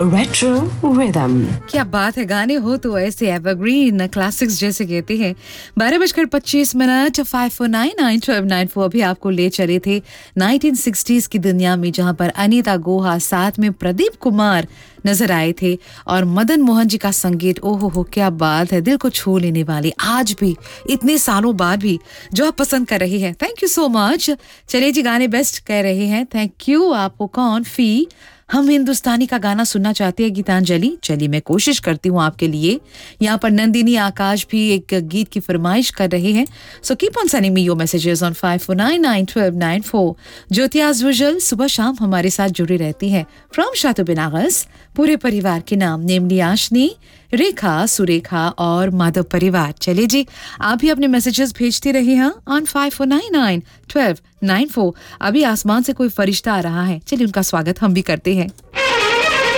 Retro Rhythm। क्या बात है, गाने हो तो ऐसे एवरग्रीन क्लासिक्स जैसे कहते हैं। 12:25 549912994 अभी आपको ले चले थे 1960s की दुनिया में, जहां पर अनीता गुहा साथ में प्रदीप कुमार नजर आए थे और मदन मोहन जी का संगीत। ओहो हो, क्या बात है, दिल को छू लेने वाली, आज भी इतने सालों बाद भी जो आप पसंद कर रहे हैं। Thank you so much. चलिए जी, गाने बेस्ट कह रहे हैं, थैंक यू आपको। कौन फी हम हिंदुस्तानी का गाना सुनना चाहते हैं गीतांजलि? चलिए मैं कोशिश करती हूँ आपके लिए। यहाँ पर नंदिनी आकाश भी एक गीत की फरमाइश कर रहे हैं। So keep on sending me your messages on 54991294। Jyoti as usual सुबह शाम हमारे साथ जुड़ी रहती है फ्रॉम शातु बिनागस, पूरे परिवार के नाम नेमली आशनी, रेखा, सुरेखा और माधव परिवार। चलिए जी, आप भी अपने मैसेजेस भेजते रहिए हाँ ऑन 54991294। अभी आसमान से कोई फरिश्ता आ रहा है, चलिए उनका स्वागत हम भी करते हैं।